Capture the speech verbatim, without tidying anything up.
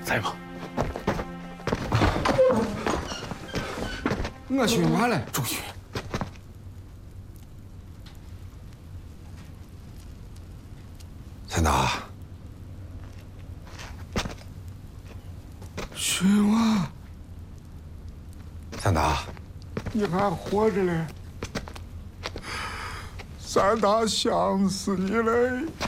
在吗？ 我训话了， 朱勋。 三大，训话。三大， 你还活着嘞？三大想死你嘞！